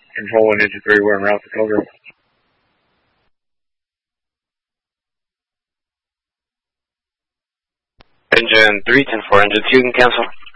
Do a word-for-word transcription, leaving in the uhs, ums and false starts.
Control one, engine three, we're en route to Cobra. Engine three, ten four, engine two, you can cancel.